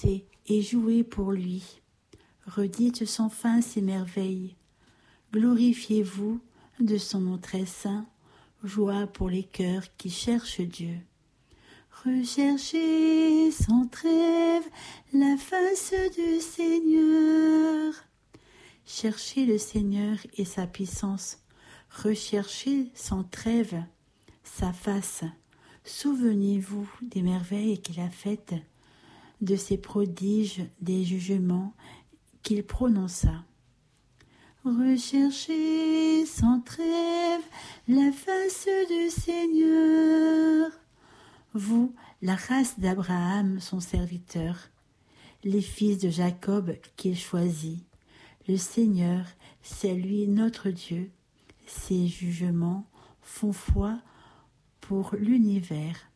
Et jouez pour lui. Redites sans fin ses merveilles. Glorifiez-vous de son nom très saint, joie pour les cœurs qui cherchent Dieu. Recherchez sans trêve la face du Seigneur. Cherchez le Seigneur et sa puissance. Recherchez sans trêve sa face. Souvenez-vous des merveilles qu'il a faites, de ses prodiges, des jugements qu'il prononça. Recherchez sans trêve la face du Seigneur. Vous, la race d'Abraham, son serviteur, les fils de Jacob qu'il choisit. Le Seigneur, c'est lui notre Dieu. Ses jugements font foi pour l'univers.